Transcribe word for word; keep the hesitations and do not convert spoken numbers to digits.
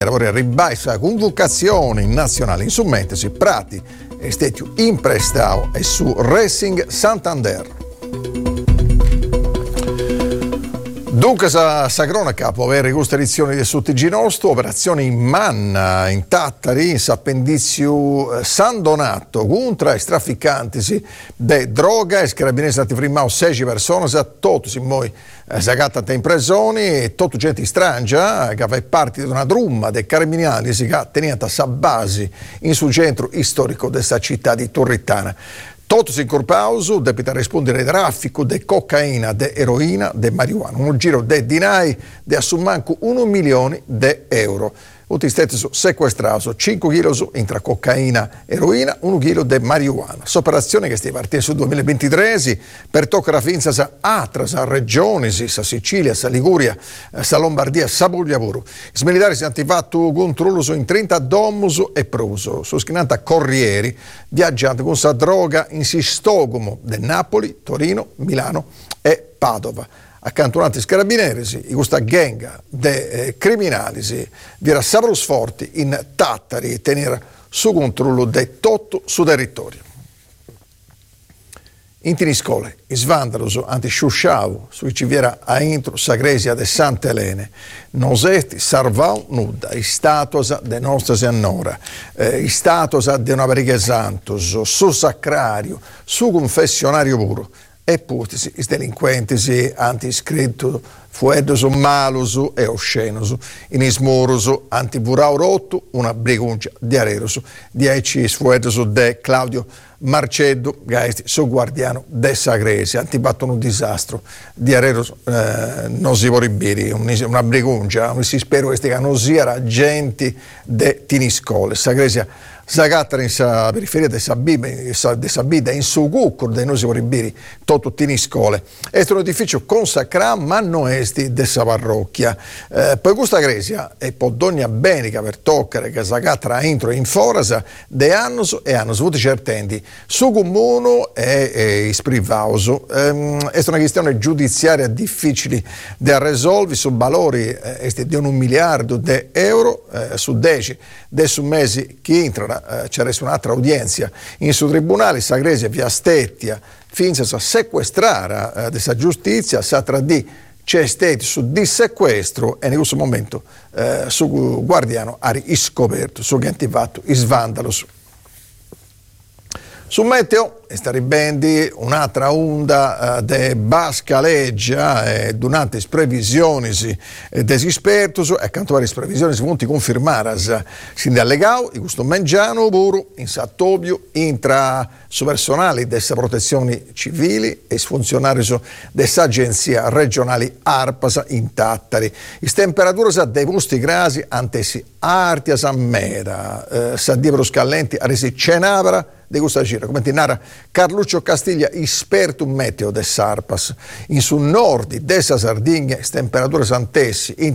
Lavori a ribassa convocazione nazionale in Summentesi, Prati e Stetiu in Prestao e su Racing Santander. Dunque, sa, sa cronaca può avere questa edizione di Su T G Nostro, operazione in Manna, in Tattari, in Sappendizio San Donato, contro i trafficanti de droga, e carabinieri stati firmati sei persone, tutti si muovono sagata in prigione, e tutta gente strangia che fa parte di una trumma dei carabinieri che teniamo a base in sul centro storico della città di Turrittana. Totus in corpauso, debita rispondere al traffico di cocaina, di eroina, di marijuana. Un giro di dinai di assummanco un milione di euro. Tutti stati sequestrati cinque chili tra cocaina, eroina, un chilo di marijuana. L'operazione che sta partendo sul duemilaventitré per toccare finza a altre regioni, a Sicilia, a Liguria, a Lombardia, a Bugliavuru. I militari si hanno attivato controllo in trenta domus e pruso, su schinata corrieri, viaggiando con sa droga in Sistogomo di Napoli, Torino, Milano e Padova. Accantonati i carabinieri, i questa gang de eh, criminali, vi era Sabrus Forti in Tattari e tenere su controllo del tutto su territorio. In Tiniscole, i svandaloso anti-Sciusciau, sui ci viera a intro Sagresia de Santa Elene, nosesti sarvau nuda, i statusa de nostra Annora, eh, i statusa de una Veriga Santos, su sacrario, su confessionario puro, e putisi i delinquenti anti-iscritto fuedoso maloso e oscenoso in ismoroso anti-burao rotto una briguncia di areroso dieci fuedoso de Claudio Marceddo Gaesti so guardiano de Sagresi antibattono un disastro di areroso eh, non si vorribiri una briguncia non si spero che non sia agenti de Tiniscole Sagresia Zagattara in sa periferia di Sabida, in su Guccur, dei nosi vorribiri, tutto Tiniscole. È un edificio consacrato, ma non è di sa parrocchia. Eh, poi questa gresia è Podogna Benica per toccare che Zagattara entro in forasa de annos e annos, avuti certendi. Su comune e, e isprivauso. Eh, è una questione giudiziaria difficile da risolvere, su valori eh, di un miliardo di euro, eh, su dieci, adesso mesi che entrano. C'era un'altra udienza in su tribunale, Sagresia via Stettia, finza a sequestrare eh, della giustizia, sa tra di c'è stato su di sequestro e in questo momento eh, su guardiano ha scoperto, su che attivato i svandalos. Su meteo, sta ribendi un'altra onda uh, de bascaleggia e durante le previsioni eh, degli esperti e accanto alle previsioni si punti confermare sin dall'Egau, in questo Mengiano, Buru, in Sattobio, intra su personali delle protezioni civili e funzionari dell'agenzia regionali Arpasa in Tattari. Le temperature dei posti grasi antesi artias a mera, eh, sadivero scallenti a resi cenabra di questa gira, come ti narra Carluccio Castiglia, esperto meteo del Sarpas. In sul nord della Sardegna, temperature antesi